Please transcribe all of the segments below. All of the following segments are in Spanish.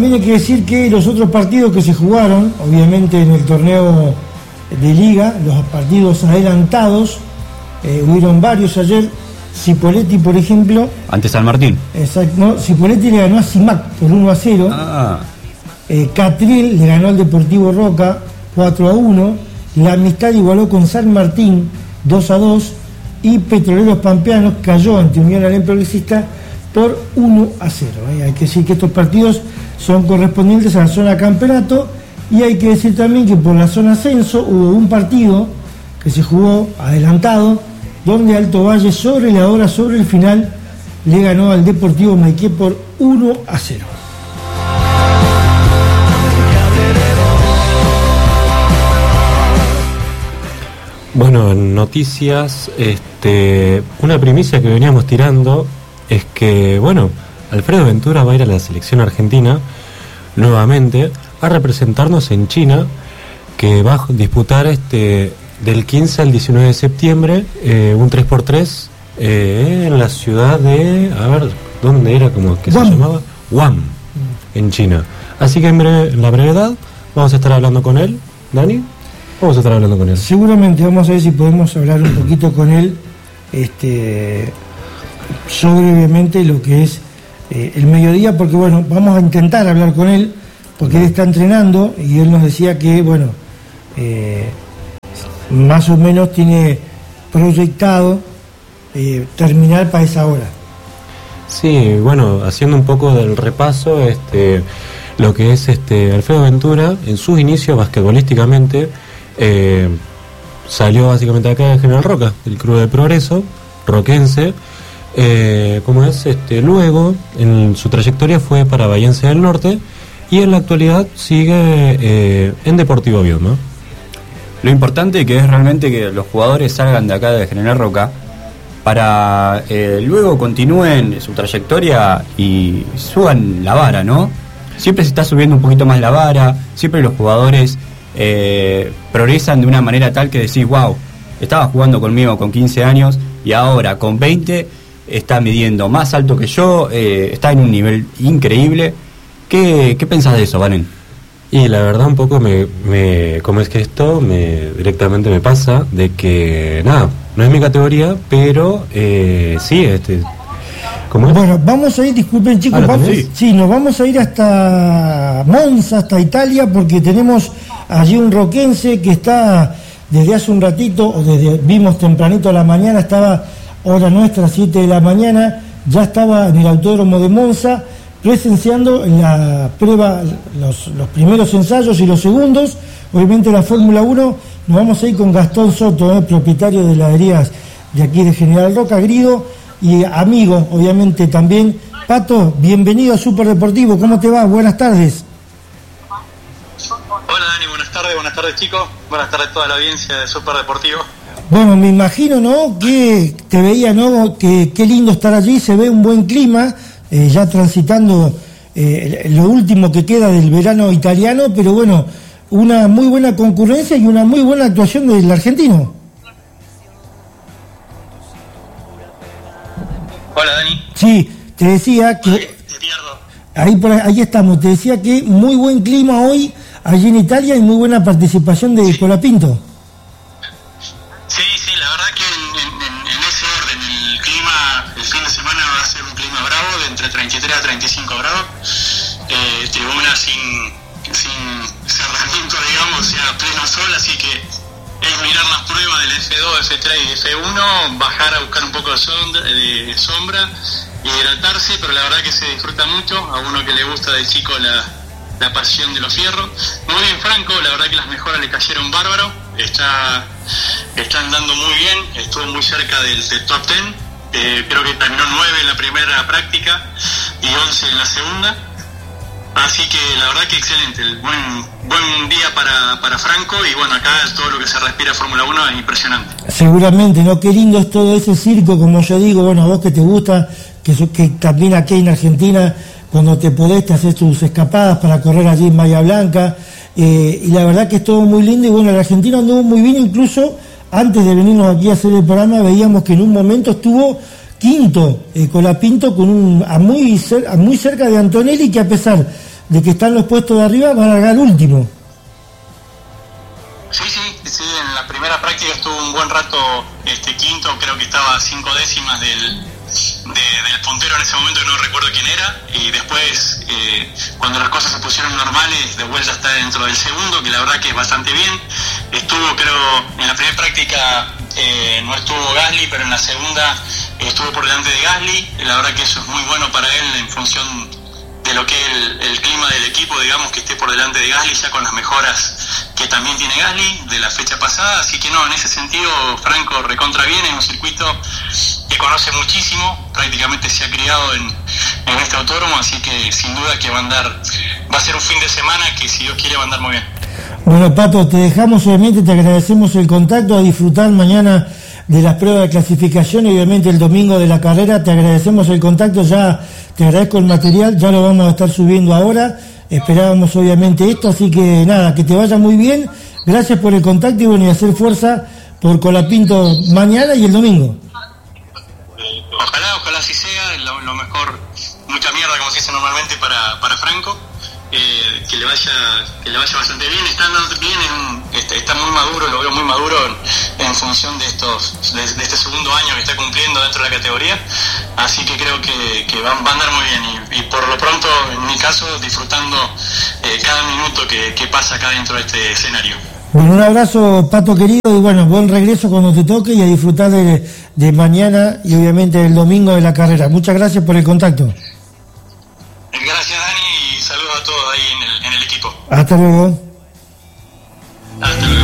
También hay que decir que los otros partidos que se jugaron, obviamente en el torneo de Liga, los partidos adelantados, hubieron varios ayer. Cipolletti, por ejemplo. Ante San Martín. Exacto. No, Cipolletti le ganó a Simac por 1-0. Catriel le ganó al Deportivo Roca 4-1. La Amistad igualó con San Martín 2-2. Y Petroleros Pampeanos cayó ante Unión Alem Progresista por 1-0. Hay que decir que estos partidos son correspondientes a la zona campeonato. Y hay que decir también que por la zona ascenso hubo un partido que se jugó adelantado, donde Alto Valle sobre la hora, sobre el final, le ganó al Deportivo Maiqué por 1-0. Bueno, en noticias, una primicia que veníamos tirando es que, bueno, Alfredo Ventura va a ir a la selección argentina nuevamente a representarnos en China, que va a disputar del 15 al 19 de septiembre, un 3x3 en la ciudad de... A ver, ¿dónde era? ¿Cómo que se llamaba? Guam, en China. Así que en la brevedad vamos a estar hablando con él. ¿Dani? Vamos a estar hablando con él. Seguramente vamos a ver si podemos hablar un poquito con él sobre obviamente lo que es el mediodía, porque bueno, vamos a intentar hablar con él, porque él está entrenando y él nos decía que, bueno... más o menos tiene proyectado terminar para esa hora. Sí, bueno, haciendo un poco del repaso, lo que es Alfredo Ventura, en sus inicios basquetbolísticamente, salió básicamente acá de General Roca, el Club de Progreso, roquense, luego en su trayectoria fue para Bahiense del Norte y en la actualidad sigue en Deportivo Viedma. Lo importante que es realmente que los jugadores salgan de acá de General Roca para luego continúen su trayectoria y suban la vara, ¿no? Siempre se está subiendo un poquito más la vara, siempre los jugadores progresan de una manera tal que decís, wow, estaba jugando conmigo con 15 años y ahora con 20 está midiendo más alto que yo, está en un nivel increíble. ¿Qué pensás de eso, Valen? Y la verdad un poco como es que esto directamente me pasa de que nada, no es mi categoría, pero sí, ¿cómo es? Bueno, vamos a ir, disculpen chicos, nos vamos a ir hasta Monza, hasta Italia, porque tenemos allí un roquense que está desde hace un ratito, vimos tempranito a la mañana, estaba hora nuestra, 7 de la mañana, ya estaba en el autódromo de Monza, presenciando la prueba, los primeros ensayos y los segundos. Obviamente la Fórmula 1, nos vamos a ir con Gastón Soto, propietario de heladerías de aquí de General Roca, Grido, y amigo, obviamente también. Pato, bienvenido a Super Deportivo, ¿cómo te va? Buenas tardes. Hola Dani, buenas tardes chicos, buenas tardes a toda la audiencia de Super Deportivo. Bueno, me imagino, ¿no?, que te veía, ¿no?, que qué lindo estar allí, se ve un buen clima, ya transitando lo último que queda del verano italiano, pero bueno, una muy buena concurrencia y una muy buena actuación del argentino. Hola Dani. Sí, te decía que... Te pierdo. Ahí estamos, te decía que muy buen clima hoy allí en Italia y muy buena participación de Colapinto. Sí, la verdad que en ese orden, el clima, el fin de semana va a ser un clima bravo, de entre 33 a 35 grados, tribuna sin cerramiento, digamos, o sea, pleno sol, así que es mirar las pruebas del F2, F3 y F1, bajar a buscar un poco de sombra, hidratarse, pero la verdad que se disfruta mucho, a uno que le gusta de chico la pasión de los fierros. Muy bien Franco, la verdad que las mejoras le cayeron bárbaro, está andando muy bien, estuvo muy cerca del top 10, creo que terminó 9 en la primera práctica y 11 en la segunda, así que la verdad que excelente, buen día para Franco, y bueno, acá todo lo que se respira Fórmula 1 es impresionante. Seguramente, ¿no? Qué lindo es todo ese circo, como yo digo, bueno, a vos que te gusta, que también aquí en Argentina, cuando te podés, te haces tus escapadas para correr allí en Bahía Blanca, y la verdad que es todo muy lindo, y bueno, el argentino anduvo muy bien, incluso antes de venirnos aquí a hacer el programa, veíamos que en un momento estuvo quinto, Colapinto, muy cerca de Antonelli, que a pesar de que están los puestos de arriba, va a largar último. Sí, en la primera práctica estuvo un buen rato quinto, creo que estaba a 5 décimas del puntero en ese momento, que no recuerdo quién era, y después cuando las cosas se pusieron normales, de vuelta está dentro del segundo, que la verdad que es bastante bien. Estuvo, creo, en la primera práctica no estuvo Gasly, pero en la segunda estuvo por delante de Gasly. La verdad que eso es muy bueno para él en función de lo que es el clima del equipo, digamos, que esté por delante de Gasly, ya con las mejoras que también tiene Gasly de la fecha pasada. Así que no, en ese sentido Franco recontra bien, es un circuito que conoce muchísimo, prácticamente se ha criado en este autódromo, así que sin duda que va a ser un fin de semana que, si Dios quiere, va a andar muy bien. Bueno, Pato, te dejamos, obviamente te agradecemos el contacto, a disfrutar mañana de las pruebas de clasificación y obviamente el domingo de la carrera. Te agradecemos el contacto, ya te agradezco el material, ya lo vamos a estar subiendo ahora. Esperábamos obviamente esto, así que nada, que te vaya muy bien. Gracias por el contacto y bueno, y hacer fuerza por Colapinto mañana y el domingo. Ojalá así sea, lo mejor, mucha mierda como se dice normalmente para Franco, que le vaya bastante bien, está andando bien, está muy maduro, lo veo muy maduro en función de este segundo año que está cumpliendo dentro de la categoría, así que creo que va a andar muy bien y por lo pronto, en mi caso, disfrutando cada minuto que pasa acá dentro de este escenario. Bueno, un abrazo, Pato querido, y bueno, buen regreso cuando te toque y a disfrutar de mañana y obviamente el domingo de la carrera. Muchas gracias por el contacto. Gracias, Dani, y saludos a todos ahí en el equipo. Hasta luego. Hasta luego.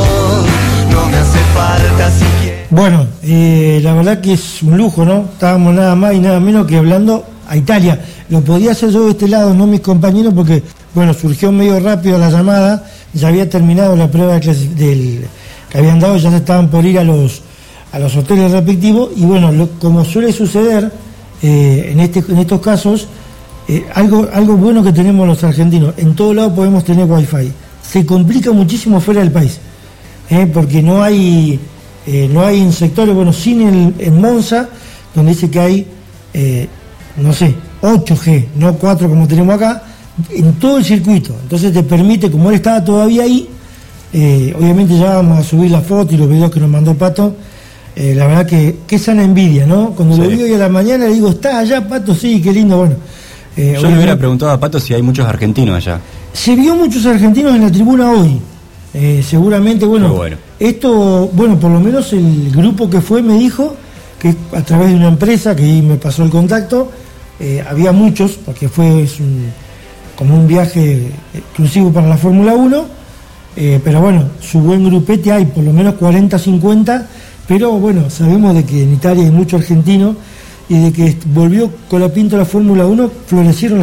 Bueno, la verdad que es un lujo, ¿no? Estábamos nada más y nada menos que hablando a Italia. Lo podía hacer yo de este lado, no mis compañeros, porque, bueno, surgió medio rápido la llamada, ya había terminado la prueba que habían dado, ya se estaban por ir a los hoteles respectivos, y bueno, como suele suceder en estos casos, algo bueno que tenemos los argentinos, en todo lado podemos tener wifi. Se complica muchísimo fuera del país, porque no hay en sectores, bueno, sin en Monza, donde dice que hay, no sé, 8G, no 4 como tenemos acá, en todo el circuito. Entonces te permite, como él estaba todavía ahí, obviamente ya vamos a subir la foto y los videos que nos mandó Pato. La verdad que sana envidia, ¿no? Cuando lo vi hoy a la mañana le digo, ¿está allá, Pato? Sí, qué lindo, bueno. Yo le hubiera preguntado a Pato si hay muchos argentinos allá. Se vio muchos argentinos en la tribuna hoy. Seguramente, bueno, esto, bueno, por lo menos el grupo que fue me dijo que a través de una empresa que ahí me pasó el contacto, había muchos, porque fue como un viaje exclusivo para la Fórmula 1, pero bueno, su buen grupete hay, por lo menos 40, 50, pero bueno, sabemos de que en Italia hay mucho argentino y de que volvió Colapinto a la Fórmula 1, florecieron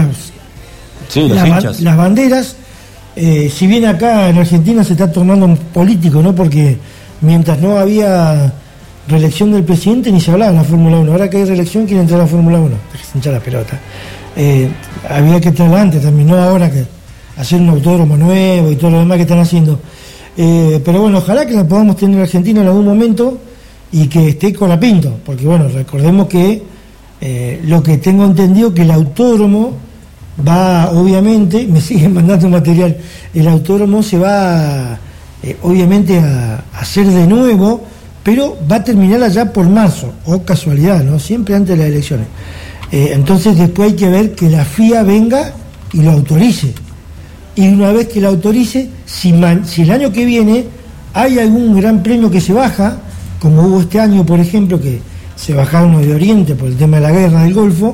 las banderas. Si bien acá en Argentina se está tornando político, ¿no? Porque mientras no había reelección del presidente ni se hablaba de la Fórmula 1. Ahora que hay reelección quiere entrar a la Fórmula 1, déjese hinchar la pelota. Había que entrarla antes también, no ahora que hacer un autódromo nuevo y todo lo demás que están haciendo. Pero bueno, ojalá que la podamos tener en Argentina en algún momento y que esté Colapinto, porque bueno, recordemos que lo que tengo entendido que el autódromo va, obviamente, me siguen mandando material, el autódromo se va obviamente a hacer de nuevo, pero va a terminar allá por marzo, o casualidad, ¿no? Siempre antes de las elecciones. Entonces después hay que ver que la FIA venga y lo autorice. Y una vez que lo autorice, si el año que viene hay algún gran premio que se baja, como hubo este año, por ejemplo, que se bajaron los de Oriente por el tema de la guerra del Golfo,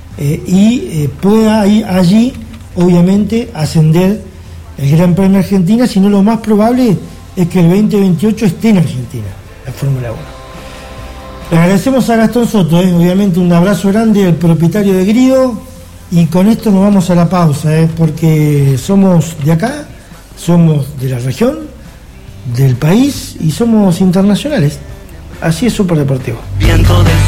pueda ir allí, obviamente, ascender el Gran Premio de Argentina, sino lo más probable es que el 2028 esté en Argentina, la Fórmula 1. Le agradecemos a Gastón Soto, obviamente un abrazo grande al propietario de Grido, y con esto nos vamos a la pausa, porque somos de acá, somos de la región, del país y somos internacionales. Así es Superdeportivo.